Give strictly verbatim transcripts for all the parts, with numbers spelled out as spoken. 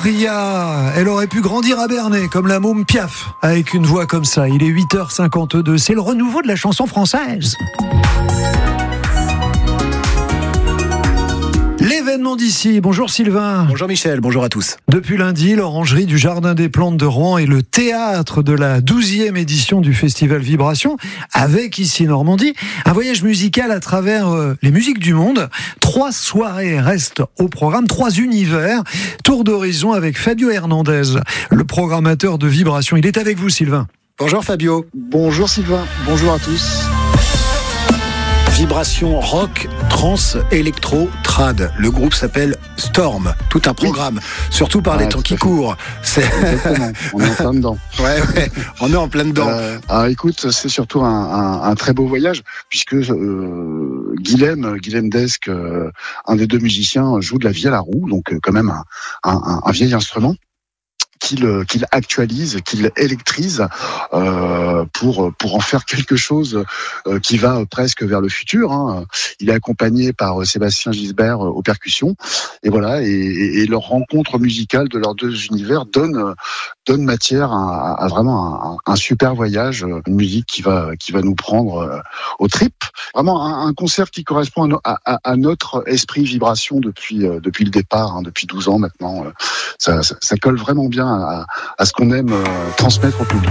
Gloria, elle aurait pu grandir à Bernay comme la môme Piaf, avec une voix comme ça. Il est huit heures cinquante-deux, c'est le renouveau de la chanson française. L'événement d'ici. Bonjour Sylvain. Bonjour Michel, bonjour à tous. Depuis lundi, l'orangerie du Jardin des Plantes de Rouen est le théâtre de la douzième édition du festival Vibration, avec ici Normandie, un voyage musical à travers euh, les musiques du monde. Trois soirées restent au programme, trois univers. Tour d'horizon avec Fabio Hernandez, le programmateur de Vibration. Il est avec vous Sylvain. Bonjour Fabio. Bonjour Sylvain, bonjour à tous. Vibration rock, trans, électro, trad. Le groupe s'appelle Storm. Tout un programme, oui. Surtout par ah, les temps qui courent. C'est... Exactement, on est en plein dedans. Ouais, ouais, on est en plein dedans. Euh, alors écoute, c'est surtout un, un, un très beau voyage, puisque euh, Guilhem, Guilhem Desk, euh, un des deux musiciens, joue de la vielle à roue, donc euh, quand même un, un, un vieil instrument. Qu'il, qu'il actualise, qu'il électrise euh, pour pour en faire quelque chose euh, qui va presque vers le futur. Hein. Il est accompagné par Sébastien Gisbert aux percussions, et voilà. Et, et, et leur rencontre musicale de leurs deux univers donne donne matière à, à vraiment un, un super voyage, une musique qui va qui va nous prendre aux tripes. Vraiment un, un concert qui correspond à, à, à notre esprit Vibration depuis depuis le départ, hein, depuis douze ans maintenant. Ça, ça, ça colle vraiment bien à, à ce qu'on aime euh, transmettre au public.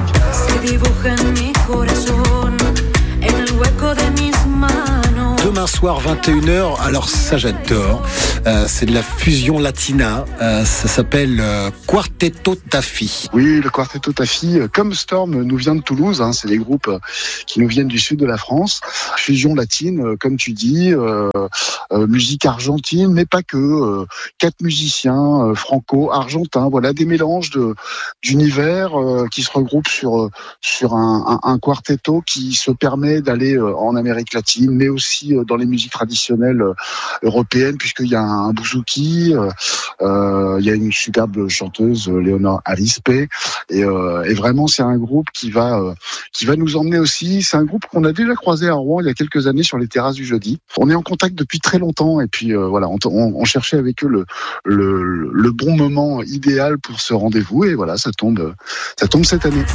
Demain soir, vingt et une heures, alors ça j'adore, euh, c'est de la fusion latina, euh, ça s'appelle euh, Quarteto Tafi. Oui, le Quarteto Tafi, comme Storm nous vient de Toulouse, hein, c'est des groupes qui nous viennent du sud de la France. Fusion latine, comme tu dis, euh, euh, musique argentine, mais pas que, euh, quatre musiciens euh, franco-argentins, voilà, des mélanges de, d'univers euh, qui se regroupent sur, sur un, un, un quartetto qui se permet d'aller euh, en Amérique latine, mais aussi dans les musiques traditionnelles européennes, puisqu'il y a un bouzouki, euh, il y a une superbe chanteuse, Léonore Arispe, et, euh, et vraiment c'est un groupe qui va euh, qui va nous emmener aussi. C'est un groupe qu'on a déjà croisé à Rouen il y a quelques années sur les terrasses du Jeudi. On est en contact depuis très longtemps, et puis euh, voilà, on, on, on cherchait avec eux le, le le bon moment idéal pour ce rendez-vous, et voilà, ça tombe ça tombe cette année.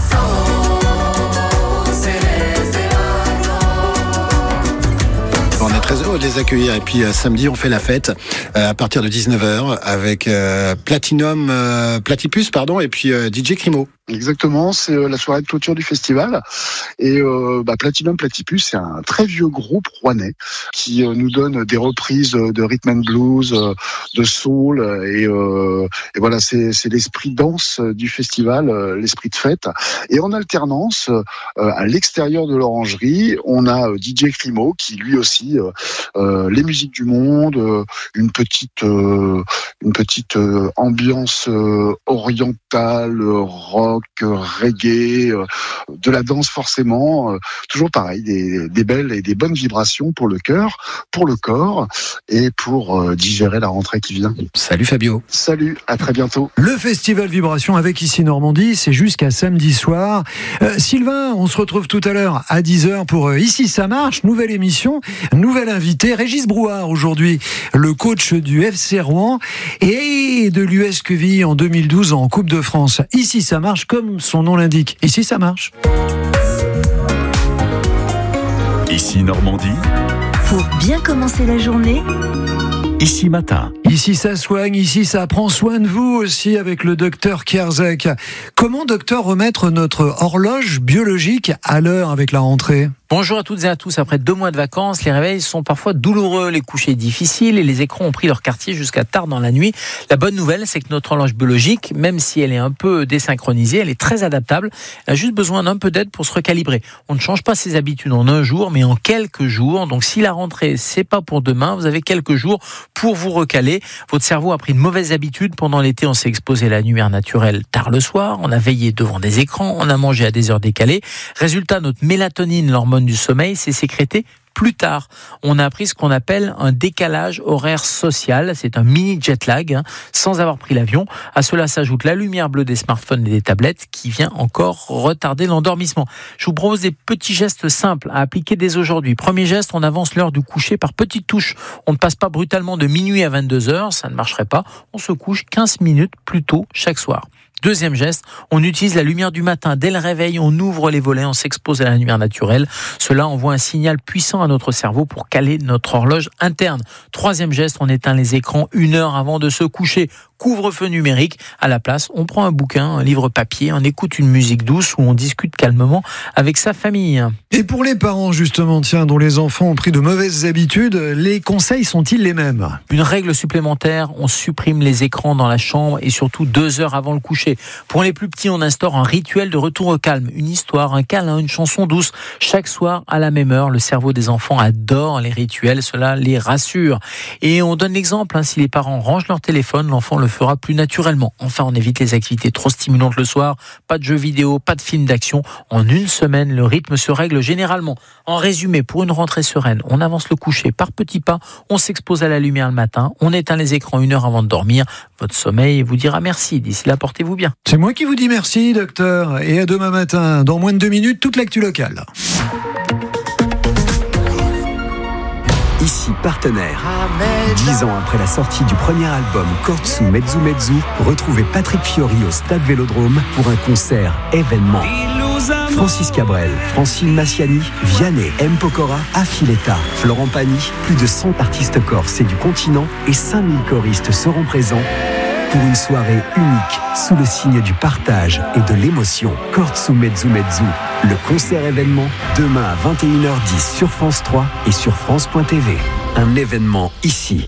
On est très heureux de les accueillir, et puis euh, samedi on fait la fête euh, à partir de dix-neuf heures avec euh, Platinum, euh, Platypus pardon, et puis euh, D J Crimo. Exactement, c'est la soirée de clôture du festival. Et euh, bah, Platinum Platypus, c'est un très vieux groupe rouennais qui euh, nous donne des reprises de rhythm and blues, euh, de soul, et, euh, et voilà, c'est, c'est l'esprit danse du festival, euh, l'esprit de fête. Et en alternance, euh, à l'extérieur de l'orangerie, on a euh, D J Crimo qui lui aussi euh, euh, les musiques du monde, euh, une petite euh, une petite euh, ambiance euh, orientale, rock, reggae, de la danse forcément, toujours pareil, des, des belles et des bonnes vibrations pour le cœur, pour le corps et pour digérer la rentrée qui vient. Salut Fabio. Salut, à très bientôt. Le festival Vibration avec ici Normandie, c'est jusqu'à samedi soir. Euh, Sylvain, on se retrouve tout à l'heure à dix heures pour euh, Ici ça marche, nouvelle émission, nouvel invité, Régis Brouard aujourd'hui, le coach du F C Rouen et de l'U S Quevilly en deux mille douze en Coupe de France. Ici ça marche comme son nom l'indique. Ici, ça marche. Ici Normandie. Pour bien commencer la journée. Ici matin. Ici, ça soigne. Ici, ça prend soin de vous aussi avec le docteur Kierzek. Comment, docteur, remettre notre horloge biologique à l'heure avec la rentrée ? Bonjour à toutes et à tous. Après deux mois de vacances, les réveils sont parfois douloureux, les couchers difficiles et les écrans ont pris leur quartier jusqu'à tard dans la nuit. La bonne nouvelle, c'est que notre horloge biologique, même si elle est un peu désynchronisée, elle est très adaptable. Elle a juste besoin d'un peu d'aide pour se recalibrer. On ne change pas ses habitudes en un jour, mais en quelques jours. Donc si la rentrée, c'est pas pour demain, vous avez quelques jours pour vous recaler. Votre cerveau a pris de mauvaises habitudes. Pendant l'été, on s'est exposé à la lumière naturelle tard le soir. On a veillé devant des écrans. On a mangé à des heures décalées. Résultat, notre mélatonine, l'hormone hormone du sommeil, c'est sécrété plus tard. On a appris ce qu'on appelle un décalage horaire social. C'est un mini jet lag, hein, sans avoir pris l'avion. À cela s'ajoute la lumière bleue des smartphones et des tablettes qui vient encore retarder l'endormissement. Je vous propose des petits gestes simples à appliquer dès aujourd'hui. Premier geste, on avance l'heure du coucher par petites touches. On ne passe pas brutalement de minuit à vingt-deux heures, ça ne marcherait pas. On se couche quinze minutes plus tôt chaque soir. Deuxième geste, on utilise la lumière du matin. Dès le réveil, on ouvre les volets, on s'expose à la lumière naturelle. Cela envoie un signal puissant à notre cerveau pour caler notre horloge interne. Troisième geste, on éteint les écrans une heure avant de se coucher. Couvre-feu numérique. À la place, on prend un bouquin, un livre papier, on écoute une musique douce ou on discute calmement avec sa famille. Et pour les parents, justement, tiens, dont les enfants ont pris de mauvaises habitudes, les conseils sont-ils les mêmes ? Une règle supplémentaire, on supprime les écrans dans la chambre et surtout deux heures avant le coucher. Pour les plus petits, on instaure un rituel de retour au calme, une histoire, un câlin, une chanson douce. Chaque soir, à la même heure, le cerveau des enfants adore les rituels, cela les rassure. Et on donne l'exemple, hein, si les parents rangent leur téléphone, l'enfant le fera plus naturellement. Enfin, on évite les activités trop stimulantes le soir, pas de jeux vidéo, pas de films d'action. En une semaine, le rythme se règle généralement. En résumé, pour une rentrée sereine, on avance le coucher par petits pas, on s'expose à la lumière le matin, on éteint les écrans une heure avant de dormir. Votre sommeil vous dira merci. D'ici là, portez-vous bien. C'est moi qui vous dis merci, docteur. Et à demain matin. Dans moins de deux minutes, toute l'actu locale. Ici Partenaire. Dix ans après la sortie du premier album Kortsu Mezzu Mezzu, retrouvez Patrick Fiori au Stade Vélodrome pour un concert événement. Francis Cabrel, Francine Massiani, Vianney, M. Pokora, Affiletta, Florent Pagny, plus de cent artistes corses et du continent et cinq mille choristes seront présents pour une soirée unique sous le signe du partage et de l'émotion. Kortsu Mezzu Mezzu, le concert événement demain à vingt et une heures dix sur France trois et sur France point T V. Un événement ici.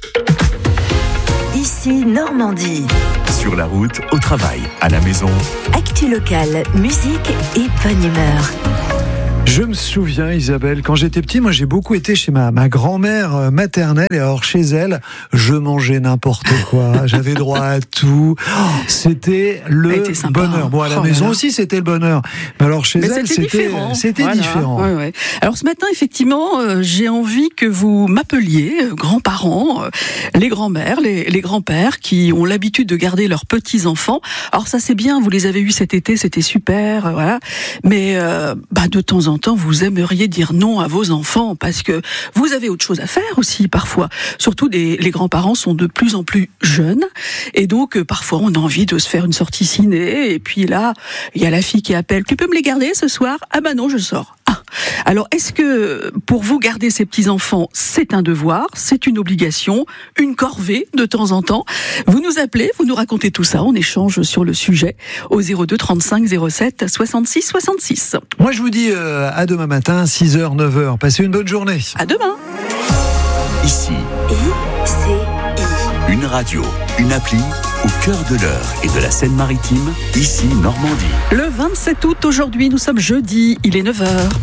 Ici Normandie. Sur la route, au travail, à la maison. Actu locale, musique et bonne humeur. Je me souviens, Isabelle, quand j'étais petit, moi j'ai beaucoup été chez ma, ma grand-mère maternelle, et alors chez elle, je mangeais n'importe quoi, j'avais droit à tout, oh, c'était le sympa, bonheur. Bon, à la oh maison là. aussi c'était le bonheur, mais alors chez mais elle c'était c'était différent. C'était Voilà. différent. Ouais, ouais. Alors ce matin, effectivement, euh, j'ai envie que vous m'appeliez euh, grands-parents, euh, les grands-mères, les, les grands-pères qui ont l'habitude de garder leurs petits-enfants. Alors ça c'est bien, vous les avez eus cet été, c'était super, euh, voilà. Mais euh, bah, de temps en temps, vous aimeriez dire non à vos enfants parce que vous avez autre chose à faire aussi parfois. Surtout des, les grands-parents sont de plus en plus jeunes et donc euh, parfois on a envie de se faire une sortie ciné et puis là, il y a la fille qui appelle. Tu peux me les garder ce soir ? Ah bah non, je sors. Ah. Alors est-ce que pour vous garder ces petits-enfants, c'est un devoir, c'est une obligation, une corvée de temps en temps ? Vous nous appelez, vous nous racontez tout ça, on échange sur le sujet au zéro deux trente-cinq zéro sept soixante-six soixante-six. Moi je vous dis euh, à demain matin, six heures, neuf heures. Passez une bonne journée. À demain. Ici, I C I. une radio, une appli au cœur de l'heure et de la Seine-Maritime, ici Normandie. Le vingt-sept août aujourd'hui, nous sommes jeudi, il est neuf heures.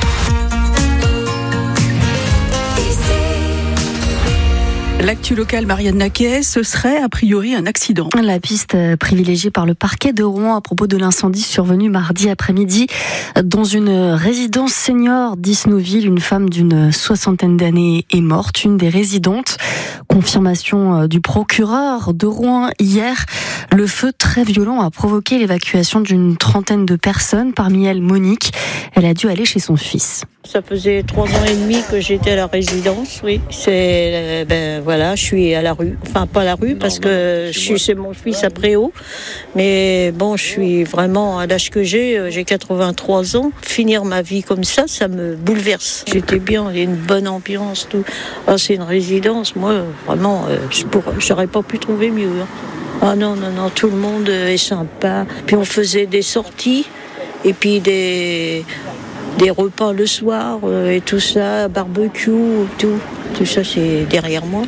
L'actu locale, Marianne Naquet, ce serait a priori un accident. La piste privilégiée par le parquet de Rouen à propos de l'incendie survenu mardi après-midi dans une résidence senior d'Isnouville. Une femme d'une soixantaine d'années est morte, une des résidentes. Confirmation du procureur de Rouen hier. Le feu très violent a provoqué l'évacuation d'une trentaine de personnes, parmi elles Monique. Elle a dû aller chez son fils. Ça faisait trois ans et demi que j'étais à la résidence, oui. C'est, ben voilà, je suis à la rue. Enfin, pas à la rue, parce que je suis chez mon fils à Préau. Mais bon, je suis vraiment, à l'âge que j'ai, j'ai quatre-vingt-trois ans. Finir ma vie comme ça, ça me bouleverse. J'étais bien, il y a une bonne ambiance, tout. Ah, c'est une résidence, moi, vraiment, je pourrais, j'aurais pas pu trouver mieux. Hein. Ah non, non, non, tout le monde est sympa. Puis on faisait des sorties, et puis des... des repas le soir euh, et tout ça, barbecue, tout, tout ça c'est derrière moi.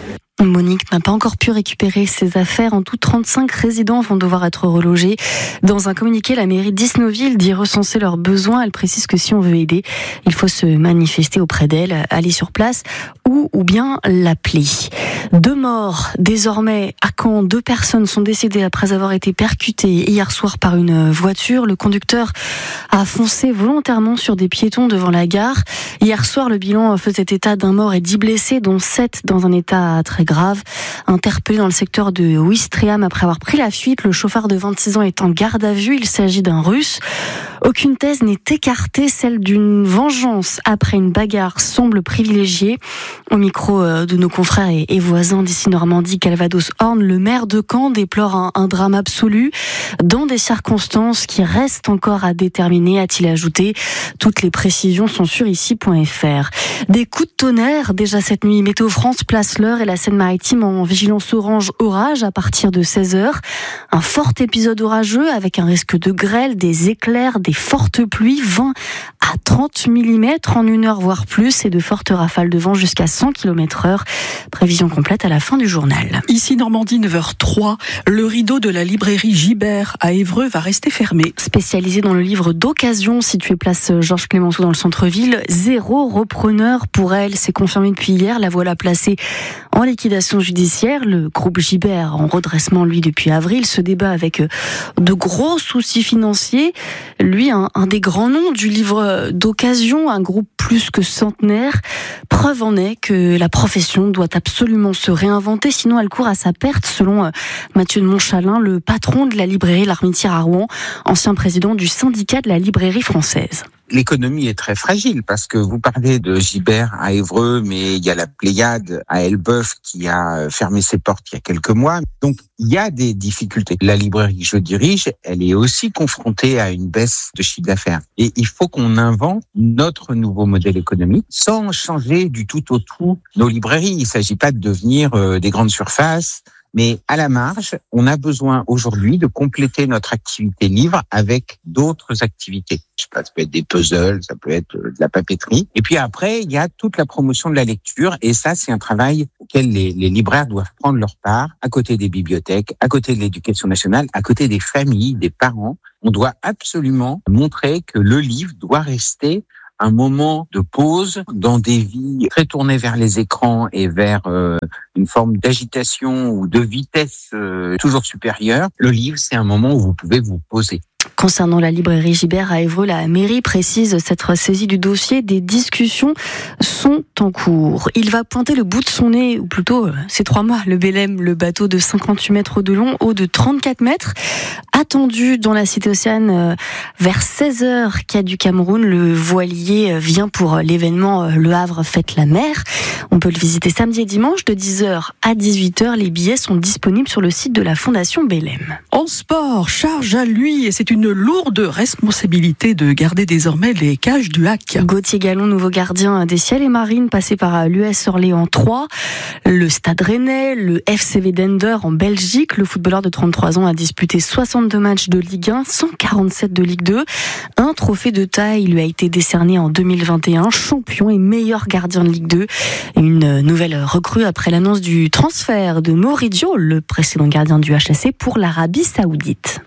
Monique n'a pas encore pu récupérer ses affaires. En tout, trente-cinq résidents vont devoir être relogés. Dans un communiqué, la mairie d'Isnoville dit recenser leurs besoins. Elle précise que si on veut aider, il faut se manifester auprès d'elle, aller sur place ou, ou bien l'appeler. Deux morts, désormais à Caen. Deux personnes sont décédées après avoir été percutées hier soir par une voiture. Le conducteur a foncé volontairement sur des piétons devant la gare. Hier soir, le bilan faisait état d'un mort et dix blessés, dont sept dans un état très grave. Interpellé dans le secteur de Ouistreham après avoir pris la fuite, le chauffeur de vingt-six ans est en garde à vue. Il s'agit d'un Russe. Aucune thèse n'est écartée, celle d'une vengeance après une bagarre semble privilégiée. Au micro de nos confrères et voisins d'ici Normandie, Calvados, Orne, le maire de Caen déplore un, un drame absolu dans des circonstances qui restent encore à déterminer, a-t-il ajouté. Toutes les précisions sont sur ici point f r. Des coups de tonnerre déjà cette nuit. Météo France place l'heure et la Seine-Maritime en vigilance orange orage à partir de seize heures. Un fort épisode orageux avec un risque de grêle, des éclairs, des fortes pluies, vingt à trente millimètres en une heure voire plus et de fortes rafales de vent jusqu'à cent kilomètres heure. Prévision complète à la fin du journal. Ici Normandie, neuf heures trois, le rideau de la librairie Gibert à Évreux va rester fermé. Spécialisé dans le livre d'occasion, situé place Georges Clemenceau dans le centre-ville, zéro repreneur pour elle. C'est confirmé depuis hier. La voilà placée en liquidation judiciaire. Le groupe Gibert, en redressement lui depuis avril, se débat avec de gros soucis financiers. Lui, un, un des grands noms du livre d'occasion, un groupe plus que centenaire. Preuve en est que la profession doit absolument se réinventer, sinon elle court à sa perte, selon Mathieu de Montchalin, le patron de la librairie L'Armitière à Rouen, ancien président du syndicat de la librairie française. L'économie est très fragile parce que vous parlez de Gibert à Évreux, mais il y a la Pléiade à Elbeuf qui a fermé ses portes il y a quelques mois. Donc, il y a des difficultés. La librairie que je dirige, elle est aussi confrontée à une baisse de chiffre d'affaires. Et il faut qu'on invente notre nouveau modèle économique sans changer du tout au tout nos librairies. Il ne s'agit pas de devenir euh, des grandes surfaces. Mais à la marge, on a besoin aujourd'hui de compléter notre activité livre avec d'autres activités. Je sais pas, ça peut être des puzzles, ça peut être de la papeterie. Et puis après, il y a toute la promotion de la lecture. Et ça, c'est un travail auquel les, les libraires doivent prendre leur part, à côté des bibliothèques, à côté de l'éducation nationale, à côté des familles, des parents. On doit absolument montrer que le livre doit rester un moment de pause dans des vies très tournées vers les écrans et vers euh, une forme d'agitation ou de vitesse euh, toujours supérieure. Le livre, c'est un moment où vous pouvez vous poser. Concernant la librairie Gibert à Évreux, la mairie précise s'être saisie du dossier. Des discussions sont en cours. Il va pointer le bout de son nez, ou plutôt ces trois mois, le Belém, le bateau de cinquante-huit mètres de long, haut de trente-quatre mètres, attendu dans la cité océane vers seize heures, quai du Cameroun. Le voilier vient pour l'événement Le Havre Fête la Mer. On peut le visiter samedi et dimanche de dix heures à dix-huit heures. Les billets sont disponibles sur le site de la Fondation Belém. En sport, charge à lui, et c'est une lourde responsabilité de garder désormais les cages du Hack. Gauthier Gallon, nouveau gardien des Ciels et Marines, passé par l'U S Orléans trois, le Stade Rennais, le F C V d'Ender en Belgique. Le footballeur de trente-trois ans a disputé soixante-deux matchs de Ligue un, cent quarante-sept de Ligue deux. Un trophée de taille lui a été décerné en deux mille vingt et un, champion et meilleur gardien de Ligue deux. Une nouvelle recrue après l'annonce du transfert de Maurizio, le précédent gardien du H S C, pour l'Arabie Saoudite.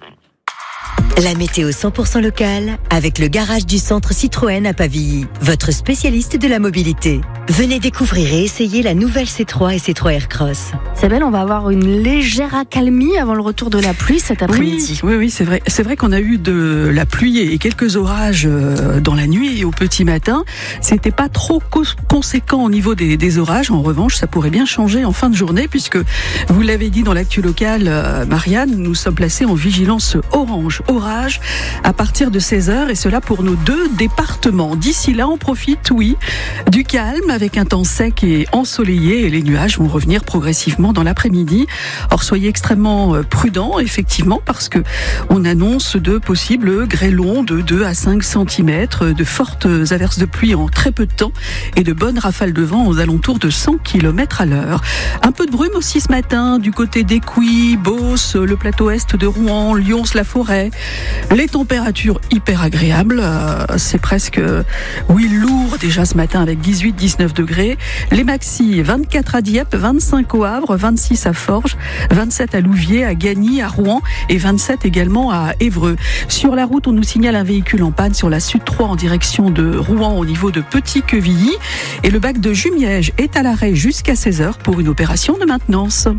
La météo cent pour cent locale avec le garage du centre Citroën à Pavilly, votre spécialiste de la mobilité. Venez découvrir et essayer la nouvelle C trois et C trois Aircross. C'est belle, on va avoir une légère accalmie avant le retour de la pluie cet après-midi. Oui, oui, oui, c'est vrai. C'est vrai qu'on a eu de la pluie et quelques orages dans la nuit et au petit matin. C'était pas trop conséquent au niveau des, des orages. En revanche, ça pourrait bien changer en fin de journée puisque, vous l'avez dit dans l'actu locale, Marianne, nous sommes placés en vigilance orange. Orage à partir de seize heures et cela pour nos deux départements. D'ici là, on profite, oui, du calme avec un temps sec et ensoleillé et les nuages vont revenir progressivement dans l'après-midi. Or, soyez extrêmement prudents, effectivement, parce que on annonce de possibles grêlons de deux à cinq centimètres, de fortes averses de pluie en très peu de temps et de bonnes rafales de vent aux alentours de cent kilomètres à l'heure. Un peu de brume aussi ce matin du côté d'Écouis, Beauce, le plateau est de Rouen, Lyons-la-Forêt. Les températures hyper agréables, euh, c'est presque, oui, lourd déjà ce matin avec dix-huit à dix-neuf dix-neuf degrés. Les maxi, vingt-quatre à Dieppe, vingt-cinq au Havre, vingt-six à Forges, vingt-sept à Louviers, à Gagny, à Rouen et vingt-sept également à Évreux. Sur la route, on nous signale un véhicule en panne sur la Sud trois en direction de Rouen au niveau de Petit-Quevilly. Et le bac de Jumièges est à l'arrêt jusqu'à seize heures pour une opération de maintenance.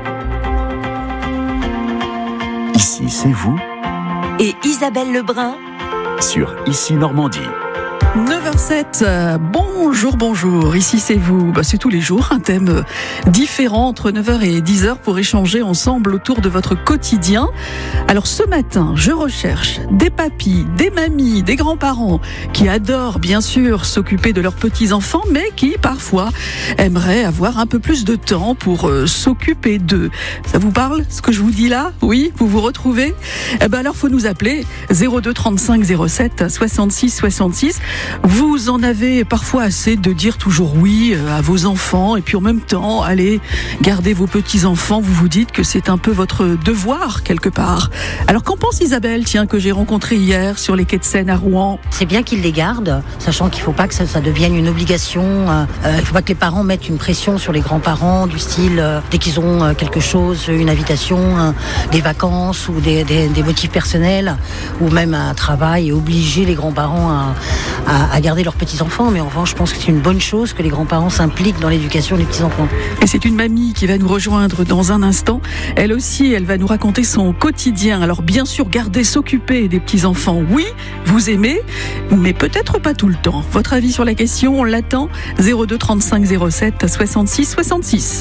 Ici, c'est vous. Et Isabelle Lebrun Sur Ici Normandie. neuf heures sept, bonjour, bonjour, ici c'est vous. Bah, c'est tous les jours un thème différent entre neuf heures et dix heures pour échanger ensemble autour de votre quotidien. Alors ce matin, je recherche des papis, des mamies, des grands-parents qui adorent bien sûr s'occuper de leurs petits-enfants, mais qui parfois aimeraient avoir un peu plus de temps pour euh, s'occuper d'eux. Ça vous parle, ce que je vous dis là? Oui, vous vous retrouvez? Eh ben alors faut nous appeler zéro deux trente-cinq zéro sept soixante-six soixante-six. Vous en avez parfois assez de dire toujours oui à vos enfants et puis en même temps, allez garder vos petits-enfants. Vous vous dites que c'est un peu votre devoir quelque part. Alors qu'en pense Isabelle, tiens, que j'ai rencontrée hier sur les quais de Seine à Rouen? C'est bien qu'ils les gardent, sachant qu'il ne faut pas que ça, ça devienne une obligation. Euh, il ne faut pas que les parents mettent une pression sur les grands-parents du style, euh, dès qu'ils ont euh, quelque chose, une invitation, euh, des vacances ou des, des, des motifs personnels, ou même un travail, et obliger les grands-parents à, à, à garder leurs petits-enfants. Mais en revanche, je pense que c'est une bonne chose que les grands-parents s'impliquent dans l'éducation des petits-enfants. Et c'est une mamie qui va nous rejoindre dans un instant. Elle aussi, elle va nous raconter son quotidien. Alors bien sûr, garder, s'occuper des petits-enfants, oui, vous aimez, mais peut-être pas tout le temps. Votre avis sur la question, on l'attend. zéro deux trente-cinq zéro sept soixante-six soixante-six.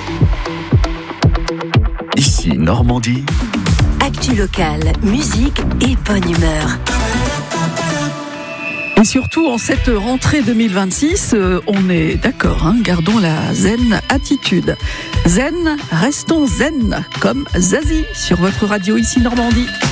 Ici Normandie. Actu locale, musique et bonne humeur. Et surtout, en cette rentrée deux mille vingt-six, euh, on est d'accord, hein, gardons la zen attitude. Zen, restons zen, comme Zazie sur votre radio Ici Normandie.